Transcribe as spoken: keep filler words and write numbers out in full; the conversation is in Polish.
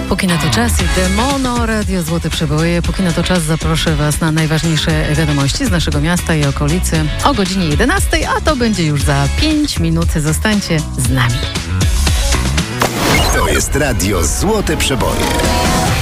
Póki na to czas i Demono, Radio Złote Przeboje. Póki na to czas zaproszę Was na najważniejsze wiadomości z naszego miasta i okolicy o godzinie jedenastej, a to będzie już za pięć minut. Zostańcie z nami. To jest Radio Złote Przeboje.